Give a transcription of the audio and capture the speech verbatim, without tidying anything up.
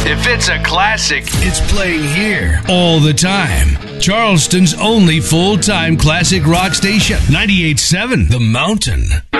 If it's a classic, it's playing here all the time. Charleston's only full-time classic rock station, ninety-eight point seven The Mountain.